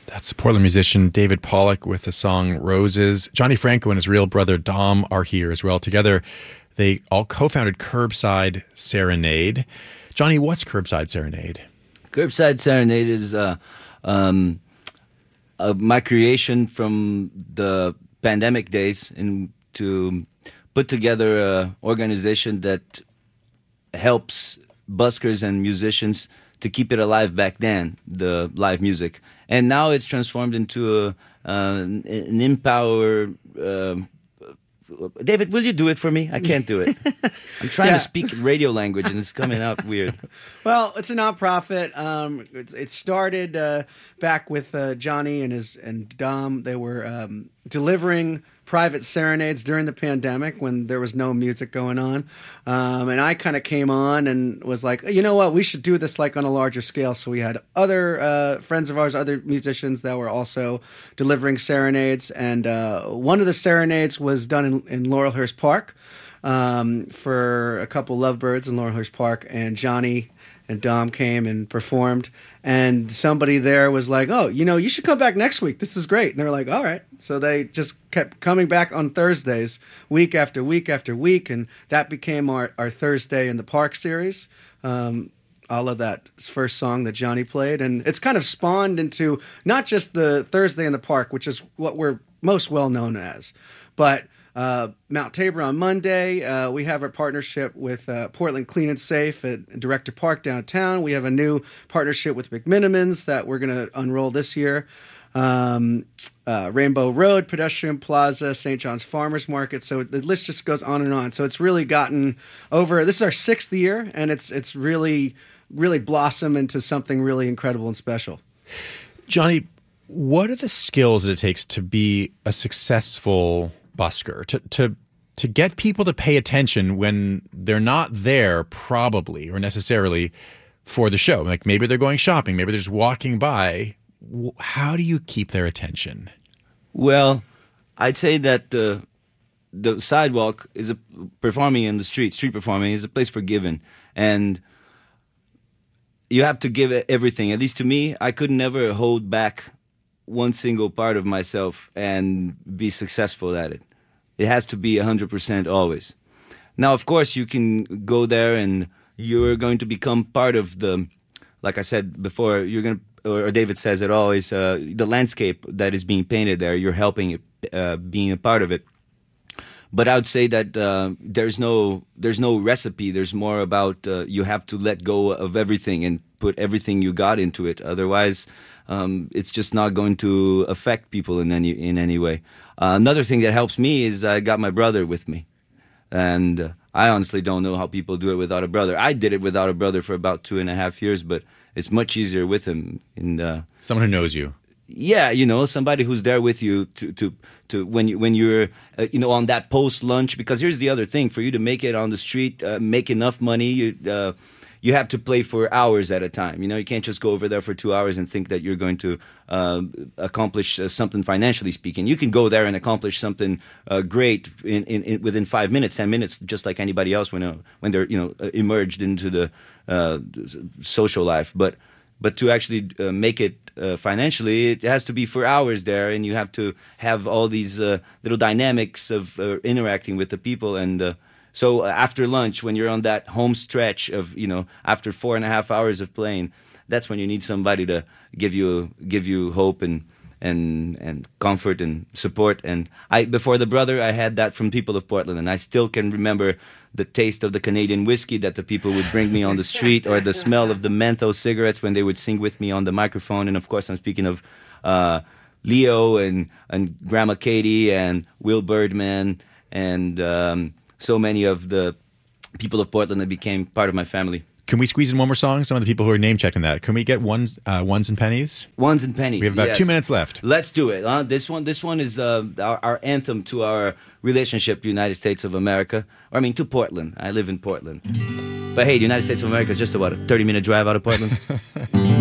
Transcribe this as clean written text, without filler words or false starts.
That's Portland musician David Pollock with the song Roses. Johnny Franco and his real brother Dom are here as well. Together, they all co-founded Curbside Serenade. Johnny, what's Curbside Serenade? Curbside Serenade is my creation from the pandemic days, and to put together an organization that helps buskers and musicians to keep it alive back then, the live music. And now it's transformed into an empower. David, will you do it for me? I can't do it. I'm trying to speak radio language and it's coming out weird. Well, it's a nonprofit. It started back with Johnny and Dom. They were delivering private serenades during the pandemic when there was no music going on. And I kind of came on and was like, you know what, we should do this like on a larger scale. So we had other friends of ours, other musicians that were also delivering serenades. And one of the serenades was done in Laurelhurst Park for a couple lovebirds in Laurelhurst Park. And Johnny and Dom came and performed, and somebody there was like, oh, you should come back next week. This is great. And they were like, all right. So they just kept coming back on Thursdays, week after week after week, and that became our Thursday in the Park series. All of that first song that Johnny played, and it's kind of spawned into not just the Thursday in the Park, which is what we're most well known as, but Mount Tabor on Monday. We have a partnership with Portland Clean and Safe at Director Park downtown. We have a new partnership with McMinimans that we're going to unroll this year. Rainbow Road, Pedestrian Plaza, St. John's Farmers Market. So the list just goes on and on. So it's really gotten over. This is our 6th year, and it's really, really blossomed into something really incredible and special. Johnny, what are the skills that it takes to be a successful busker, to get people to pay attention when they're not there probably or necessarily for the show? Like maybe they're going shopping, maybe they're just walking by. How do you keep their attention? Well, I'd say that the sidewalk is performing in the street performing is a place for giving, and you have to give everything. At least to me, I could never hold back one single part of myself and be successful at it. It has to be 100% always. Now, of course, you can go there and you're going to become part of the, like I said before, you're going to, or David says it always, the landscape that is being painted there, you're helping it, being a part of it. But I would say that there's no recipe. There's more about you have to let go of everything and put everything you got into it. Otherwise, it's just not going to affect people in any way. Another thing that helps me is I got my brother with me, and I honestly don't know how people do it without a brother. I did it without a brother for about 2.5 years, but it's much easier with him. And someone who knows you. Yeah, somebody who's there with you to when you're on that post lunch. Because here's the other thing: for you to make it on the street, make enough money, you have to play for hours at a time. You can't just go over there for 2 hours and think that you're going to accomplish something financially speaking. You can go there and accomplish something great in within 5 minutes, 10 minutes, just like anybody else when they're emerged into the social life. But to actually make it financially, it has to be for hours there, and you have to have all these little dynamics of interacting with the people. And so after lunch, when you're on that home stretch of, after 4.5 hours of playing, that's when you need somebody to give you hope and comfort and support. And before the brother, I had that from people of Portland, and I still can remember the taste of the Canadian whiskey that the people would bring me on the street, or the smell of the menthol cigarettes when they would sing with me on the microphone. And of course, I'm speaking of Leo and Grandma Katie and Will Birdman and so many of the people of Portland that became part of my family. Can we squeeze in one more song? Some of the people who are name-checking that. Can we get ones and pennies? Ones and pennies. We have about 2 minutes left. Let's do it. This one is our anthem to our relationship to the United States of America. To Portland. I live in Portland. But hey, the United States of America is just about a 30-minute drive out of Portland.